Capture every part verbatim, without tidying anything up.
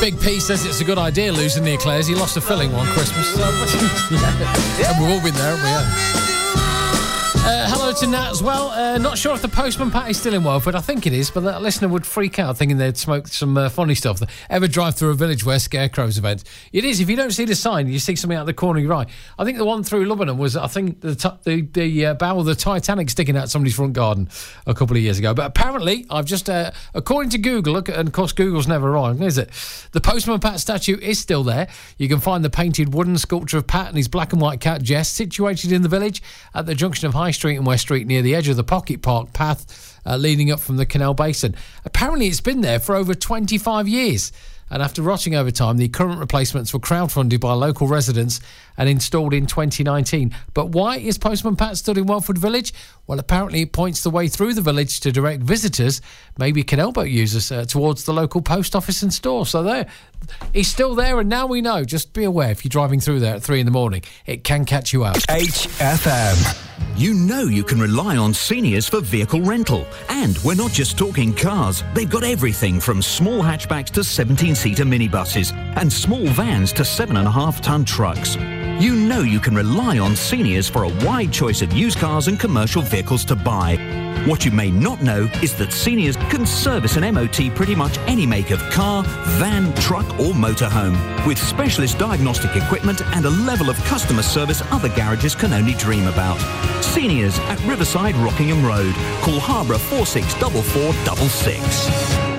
Big P says it's a good idea losing the eclairs. He lost a filling one Christmas. So, yeah. And we've all been there, haven't we? Yeah. Uh, hello to Nat as well. Uh, not sure if the Postman Pat is still in Welford. I think it is, but that listener would freak out thinking they'd smoked some uh, funny stuff. Ever drive through a village where scarecrows event? It is. If you don't see the sign, you see something out of the corner of your eye. I think the one through Lebanon was, I think, the t- the, the uh, bow of the Titanic sticking out somebody's front garden a couple of years ago. But apparently, I've just, uh, according to Google, look, and of course Google's never wrong, is it? The Postman Pat statue is still there. You can find the painted wooden sculpture of Pat and his black and white cat Jess, situated in the village at the junction of High Street and West Street, near the edge of the Pocket Park path uh, leading up from the Canal Basin. Apparently it's been there for over twenty-five years, and after rotting over time, the current replacements were crowdfunded by local residents and installed in twenty nineteen. But why is Postman Pat stood in Welford Village? Well, apparently it points the way through the village to direct visitors, maybe canalboat users, uh, towards the local post office and store. So there, he's still there, and now we know. Just be aware, if you're driving through there at three in the morning, it can catch you out. H F M. You know you can rely on Seniors for vehicle rental. And we're not just talking cars. They've got everything from small hatchbacks to seventeen-seater minibuses and small vans to seven and a half ton trucks. You know you can rely on Seniors for a wide choice of used cars and commercial vehicles to buy. What you may not know is that Seniors can service an M O T pretty much any make of car, van, truck or motorhome, with specialist diagnostic equipment and a level of customer service other garages can only dream about. Seniors at Riverside Rockingham Road. Call Harborough four six four four six six.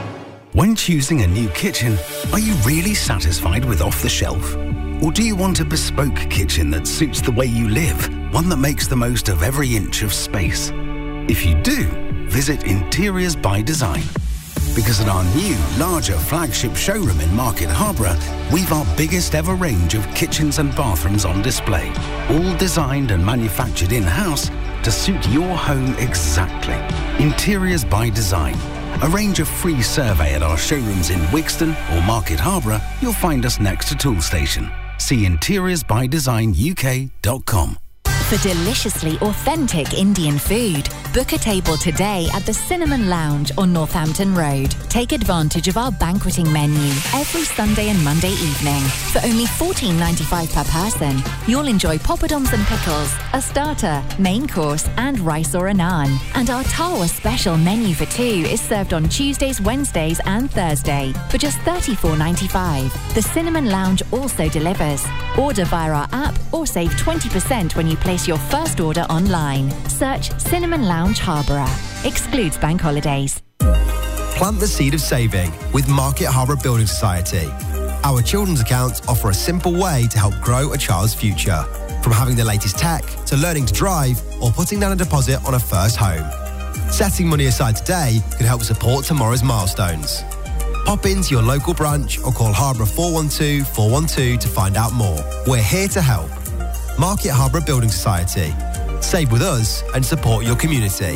When choosing a new kitchen, are you really satisfied with off-the-shelf? Or do you want a bespoke kitchen that suits the way you live, one that makes the most of every inch of space? If you do, visit Interiors by Design. Because at our new, larger flagship showroom in Market Harborough, we've our biggest ever range of kitchens and bathrooms on display, all designed and manufactured in-house to suit your home exactly. Interiors by Design. Arrange a free survey at our showrooms in Wigston or Market Harborough. You'll find us next to Toolstation. See interiors by design U K dot com. For deliciously authentic Indian food, book a table today at the Cinnamon Lounge on Northampton Road. Take advantage of our banqueting menu every Sunday and Monday evening. For only fourteen ninety-five per person, you'll enjoy poppadoms and pickles, a starter, main course and rice or a naan. And our Tawa special menu for two is served on Tuesdays, Wednesdays and Thursday for just thirty-four ninety-five. The Cinnamon Lounge also delivers. Order via our app or save twenty percent when you place your first order online. Search Cinnamon Lounge Harborough. Excludes bank holidays. Plant the seed of saving with Market Harborough Building Society. Our children's accounts offer a simple way to help grow a child's future. From having the latest tech to learning to drive or putting down a deposit on a first home. Setting money aside today can help support tomorrow's milestones. Pop into your local branch or call Harborough four one two, four one two to find out more. We're here to help. Market Harborough Building Society. Save with us and support your community.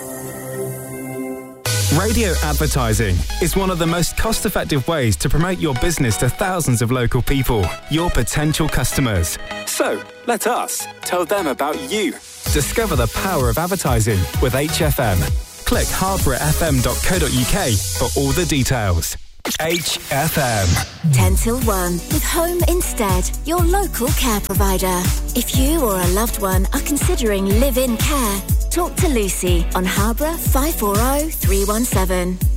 Radio advertising is one of the most cost-effective ways to promote your business to thousands of local people, your potential customers. So, let us tell them about you. Discover the power of advertising with H F M. Click harborough f m dot co dot u k for all the details. H F M. ten till one with Home Instead, your local care provider. If you or a loved one are considering live-in care, talk to Lucy on Harborough five four zero, three one seven.